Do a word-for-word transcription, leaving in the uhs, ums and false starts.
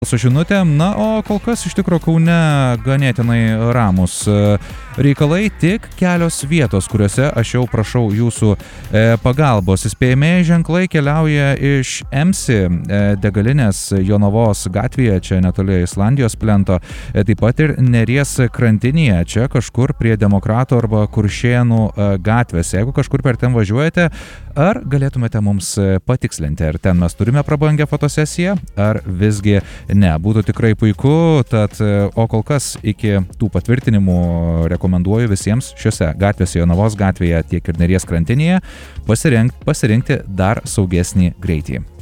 su žinutėm, na, o kol kas iš tikro Kaune ganėtinai ramus reikalai, tik kelios vietos, kuriuose aš jau prašau jūsų e, pagalbos. Įspėjamieji ženklai keliauja iš Emsi e, degalinės Jonavos gatvėje, čia netoli Islandijos plento, e, taip pat ir Neries krantinėje, čia kažkur prie Demokratų arba Kuršėnų e, gatvės. Jeigu kažkur per ten važiuojate, ar galėtumėte mums patikslinti, ar ten mes turime prabangę fotosesiją, ar visgi ne, būtų tikrai puiku, tad, o kol kas iki tų patvirtinimų rekomenduoju visiems šiuose gatvėse, Jonavos gatvėje, tiek ir Neries krantinėje, pasirinkti, pasirinkti dar saugesnį greitį.